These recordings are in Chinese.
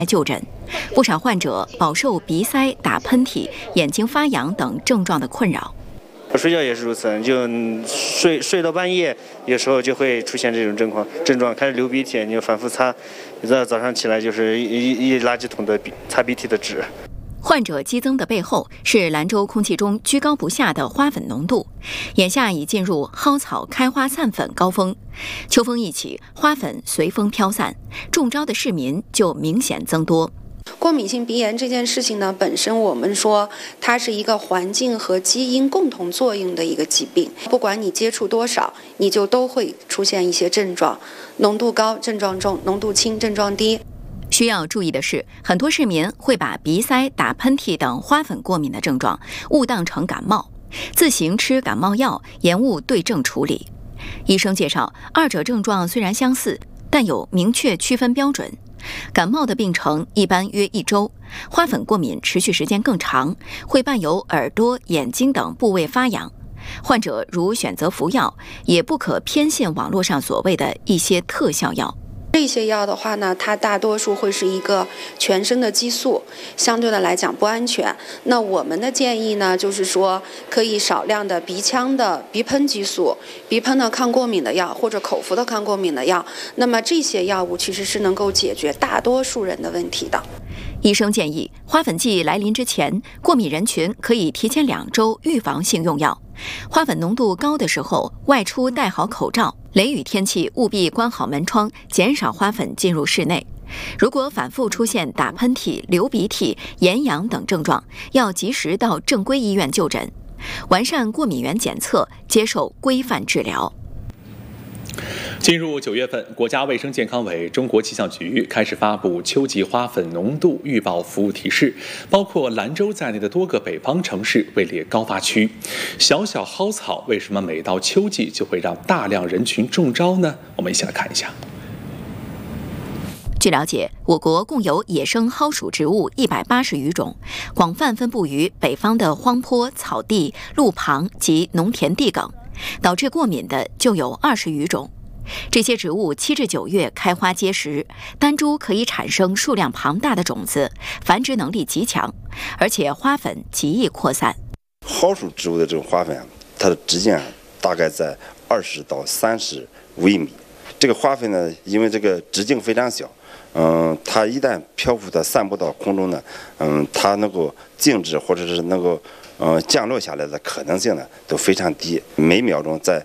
就诊。不少患者饱受鼻塞、打喷嚏、眼睛发痒等症状的困扰。 睡觉也是如此，就睡到半夜，有时候就会出现这种症状，开始流鼻涕，你就反复擦，早上起来就是一垃圾桶的擦鼻涕的纸。 患者激增的背后是兰州空气中居高不下的花粉浓度，眼下已进入蒿草开花散粉高峰，秋风一起，花粉随风飘散，中招的市民就明显增多。 过敏性鼻炎这件事情呢，本身我们说它是一个环境和基因共同作用的一个疾病，不管你接触多少，你就都会出现一些症状，浓度高症状重，浓度轻症状低。 需要注意的是，很多市民会把鼻塞、打喷嚏等花粉过敏的症状误当成感冒，自行吃感冒药，延误对症处理。医生介绍，二者症状虽然相似，但有明确区分标准。感冒的病程一般约1周，花粉过敏持续时间更长，会伴有耳朵、眼睛等部位发痒。患者如选择服药，也不可偏信网络上所谓的一些特效药。 这些药的话呢，它大多数会是一个全身的激素，相对的来讲不安全。那我们的建议呢，就是说可以少量的鼻腔的鼻喷激素、鼻喷的抗过敏的药或者口服的抗过敏的药。那么这些药物其实是能够解决大多数人的问题的。 医生建议，花粉季来临之前，过敏人群可以提前2周预防性用药。花粉浓度高的时候，外出戴好口罩，雷雨天气务必关好门窗，减少花粉进入室内。如果反复出现打喷嚏、流鼻涕、眼痒等症状，要及时到正规医院就诊，完善过敏原检测，接受规范治疗。 进入9月份，国家卫生健康委、中国气象局开始发布秋季花粉浓度预报服务提示，包括兰州在内的多个北方城市位列高发区。小小蒿草为什么每到秋季就会让大量人群中招呢？我们一起来看一下。 据了解，我国共有野生蒿属植物180余种，广泛分布于北方的荒坡、草地、路旁及农田地埂，导致过敏的就有20余种。这些植物7至9月开花结实，单株可以产生数量庞大的种子，繁殖能力极强，而且花粉极易扩散。 蒿属植物的这种花粉，它的直径大概在20到30微米。这个花粉呢，因为这个直径非常小，它一旦漂浮的散布到空中呢，它能够静止或者是能够降落下来的可能性呢都非常低，每秒钟在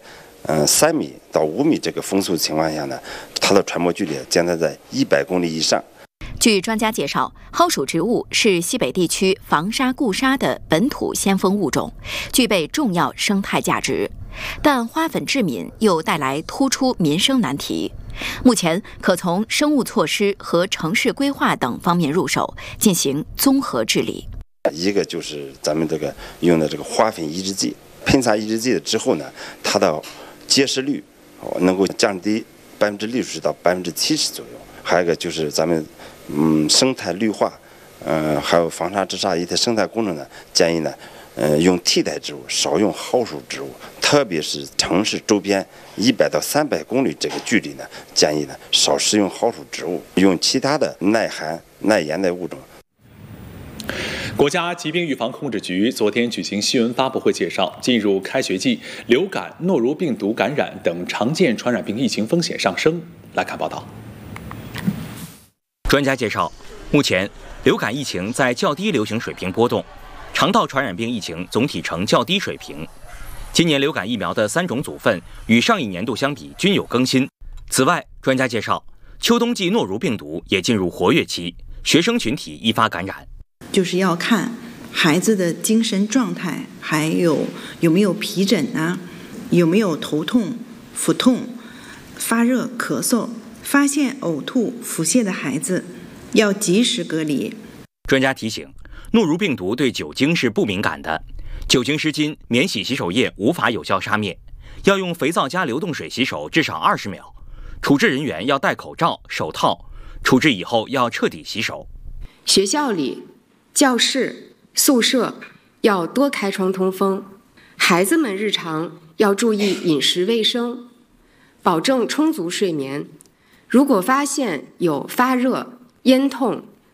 3米到5米这个风速情况下呢，它的传播距离将在100公里以上。 据专家介绍，蒿属植物是西北地区防沙固沙的本土先锋物种，具备重要生态价值。但花粉致敏又带来突出民生难题。目前可从生物措施和城市规划等方面入手，进行综合治理。 一个就是咱们这个用的这个花粉抑制剂，喷洒抑制剂之后呢，它的结实率能够降低60%到70%左右。还有一个就是咱们生态绿化，还有防沙治沙一些生态工程呢，建议呢用替代植物，少用蒿属植物，特别是城市周边100到300公里这个距离呢，建议呢少食用蒿属植物，用其他的耐寒耐盐的物种。 国家疾病预防控制局昨天举行新闻发布会介绍，进入开学季，流感、诺如病毒感染等常见传染病疫情风险上升。来看报道。 专家介绍，目前流感疫情在较低流行水平波动，肠道传染病疫情总体呈较低水平。今年流感疫苗的3种组分与上一年度相比均有更新。此外，专家介绍，秋冬季诺如病毒也进入活跃期，学生群体易发感染。 就是要看孩子的精神状态，还有没有皮疹啊，有没有头痛、腹痛、发热、咳嗽，发现呕吐、腹泻的孩子要及时隔离。 专家提醒，诺如病毒对酒精是不敏感的，酒精湿巾、免洗洗手液无法有效杀灭，要用肥皂加流动水洗手至少20秒。处置人员要戴口罩、手套，处置以后要彻底洗手。 学校里、教室、宿舍要多开窗通风，孩子们日常要注意饮食卫生，保证充足睡眠。如果发现有发热、咽痛、